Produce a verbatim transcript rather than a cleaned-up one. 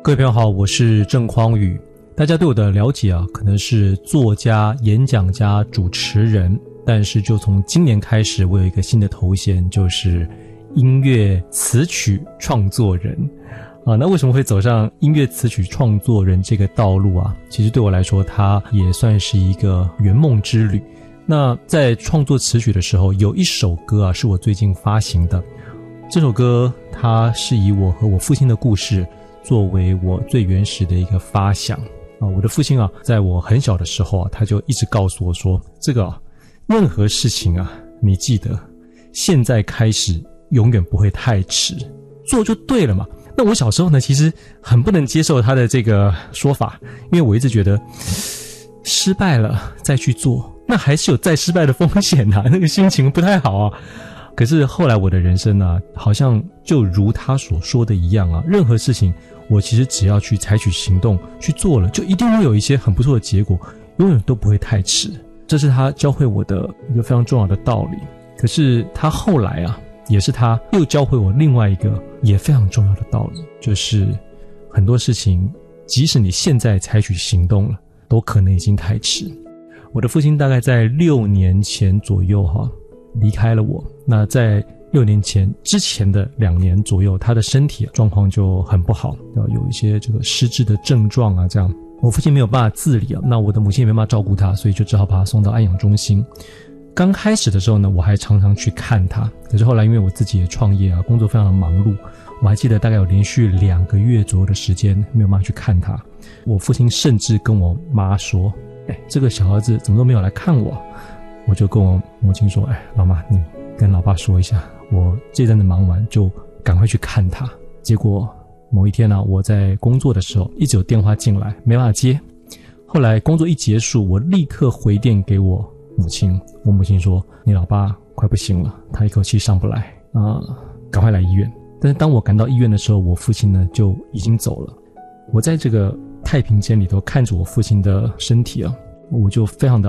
各位朋友好，我是郑匡宇。大家对我的了解啊，可能是作家、演讲家、主持人，但是就从今年开始，我有一个新的头衔，就是音乐词曲创作人啊。那为什么会走上音乐词曲创作人这个道路啊？其实对我来说，它也算是一个圆梦之旅。那在创作词曲的时候，有一首歌啊，是我最近发行的。这首歌它是以我和我父亲的故事作为我最原始的一个发想啊。我的父亲啊，在我很小的时候啊，他就一直告诉我说，这个啊，任何事情啊，你记得现在开始永远不会太迟，做就对了嘛。那我小时候呢，其实很不能接受他的这个说法，因为我一直觉得失败了再去做，那还是有再失败的风险啊，那个心情不太好啊。可是后来我的人生啊，好像就如他所说的一样啊，任何事情我其实只要去采取行动去做了，就一定会有一些很不错的结果，永远都不会太迟。这是他教会我的一个非常重要的道理。可是他后来啊，也是他又教会我另外一个也非常重要的道理，就是很多事情即使你现在采取行动了，都可能已经太迟。我的父亲大概在六年前左右哈、啊、离开了我。那在六年前之前的两年左右，他的身体状况就很不好，有一些这个失智的症状啊，这样我父亲没有办法自理啊，那我的母亲也没办法照顾他，所以就只好把他送到安养中心。刚开始的时候呢，我还常常去看他，可是后来因为我自己也创业啊，工作非常的忙碌，我还记得大概有连续两个月左右的时间没有办法去看他。我父亲甚至跟我妈说，哎，这个小儿子怎么都没有来看我。我就跟我母亲说，哎，老妈，你跟老爸说一下，我这阵子忙完就赶快去看他。结果某一天呢、啊，我在工作的时候一直有电话进来，没办法接。后来工作一结束，我立刻回电给我母亲，我母亲说，你老爸快不行了，他一口气上不来啊、呃，赶快来医院。但是当我赶到医院的时候，我父亲呢就已经走了。我在这个太平间里头看着我父亲的身体啊，我就非常的